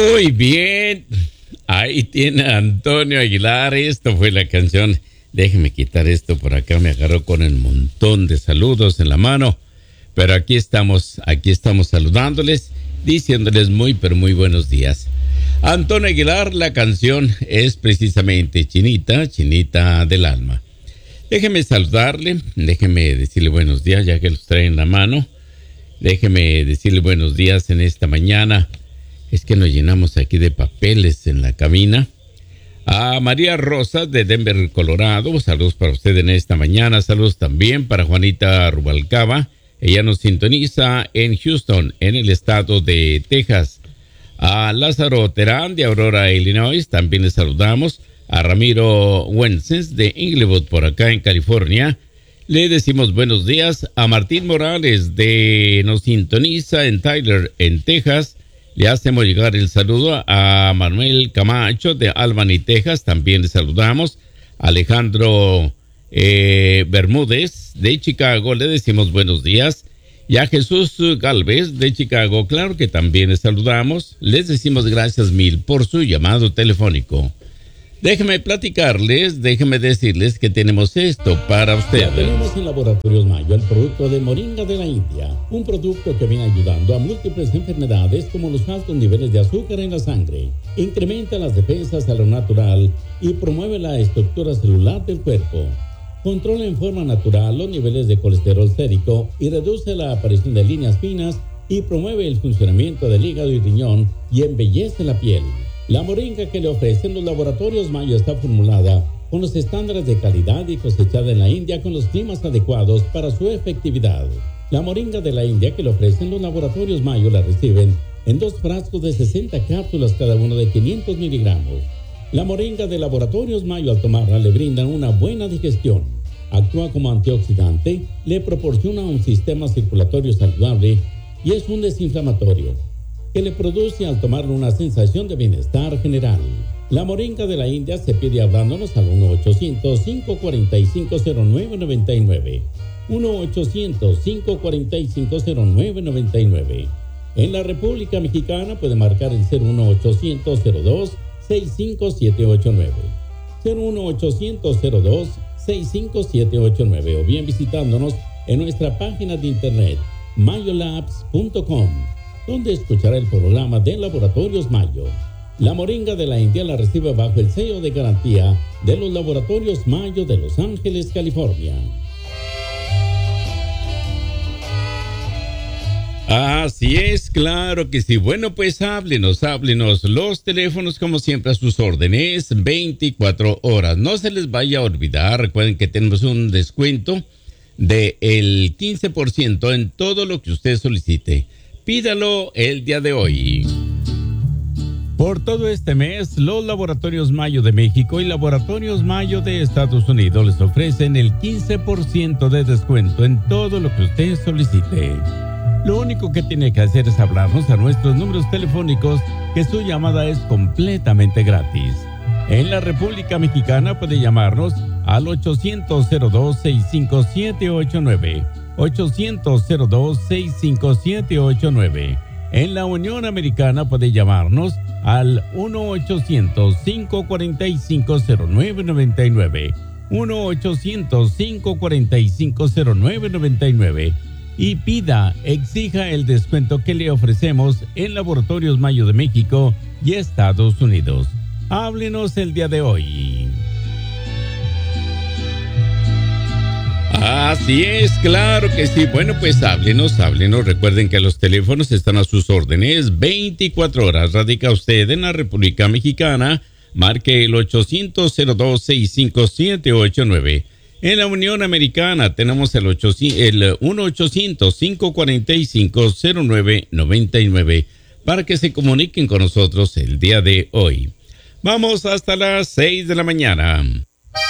Muy bien. Ahí tiene Antonio Aguilar. Esto fue la canción. Déjeme quitar esto por acá. Me agarró con el montón de saludos en la mano. Pero aquí estamos saludándoles, diciéndoles muy, pero muy buenos días. Antonio Aguilar, la canción es precisamente Chinita, Chinita del Alma. Déjeme saludarle, déjeme decirle buenos días, ya que los trae en la mano. Déjeme decirle buenos días en esta mañana. Es que nos llenamos aquí de papeles en la cabina. A María Rosa de Denver, Colorado. Saludos para usted en esta mañana. Saludos también para Juanita Rubalcaba. Ella nos sintoniza en Houston, en el estado de Texas. A Lázaro Terán de Aurora, Illinois. También le saludamos. A Ramiro Wences de Inglewood, por acá en California. Le decimos buenos días. A Martín Morales nos sintoniza en Tyler, en Texas. Le hacemos llegar el saludo a Manuel Camacho de Albany, Texas. También le saludamos. A Alejandro Bermúdez de Chicago. Le decimos buenos días. Y a Jesús Galvez de Chicago. Claro que también le saludamos. Les decimos gracias mil por su llamado telefónico. Déjenme platicarles, déjenme decirles que tenemos esto para ustedes. Ya tenemos en Laboratorios Mayo el producto de Moringa de la India, un producto que viene ayudando a múltiples enfermedades como los altos niveles de azúcar en la sangre, incrementa las defensas a lo natural y promueve la estructura celular del cuerpo. Controla en forma natural los niveles de colesterol sérico y reduce la aparición de líneas finas y promueve el funcionamiento del hígado y riñón y embellece la piel. La moringa que le ofrecen los Laboratorios Mayo está formulada con los estándares de calidad y cosechada en la India con los climas adecuados para su efectividad. La moringa de la India que le ofrecen los Laboratorios Mayo la reciben en 2 frascos de 60 cápsulas cada uno de 500 miligramos. La moringa de Laboratorios Mayo al tomarla le brindan una buena digestión. Actúa como antioxidante, le proporciona un sistema circulatorio saludable y es un desinflamatorio que le produce al tomarlo una sensación de bienestar general. La moringa de la India se pide hablándonos al 1-800-545-0999. 1-800-545-0999. En la República Mexicana puede marcar el 01800-02-65789. 01800-02-65789 o bien visitándonos en nuestra página de internet mayolabs.com, donde escuchará el programa de Laboratorios Mayo. La moringa de la India la recibe bajo el sello de garantía de los Laboratorios Mayo de Los Ángeles, California. Así es, claro que sí. Bueno, pues háblenos. Los teléfonos, como siempre, a sus órdenes, 24 horas. No se les vaya a olvidar, recuerden que tenemos un descuento del 15% en todo lo que usted solicite. Pídalo el día de hoy. Por todo este mes, los Laboratorios Mayo de México y Laboratorios Mayo de Estados Unidos les ofrecen el 15% de descuento en todo lo que usted solicite. Lo único que tiene que hacer es hablarnos a nuestros números telefónicos, que su llamada es completamente gratis. En la República Mexicana puede llamarnos al 800-02-65789. 800-02-65789. En la Unión Americana puede llamarnos al 1-800-545-0999. 1-800-545-0999. Y exija el descuento que le ofrecemos en Laboratorios Mayo de México y Estados Unidos. Háblenos el día de hoy. Así es, claro que sí. Bueno, pues háblenos. Recuerden que los teléfonos están a sus órdenes 24 horas. Radica usted en la República Mexicana, marque el 800-02-65789. En la Unión Americana tenemos el 1-800-545-0999 para que se comuniquen con nosotros el día de hoy. Vamos hasta las 6 de la mañana.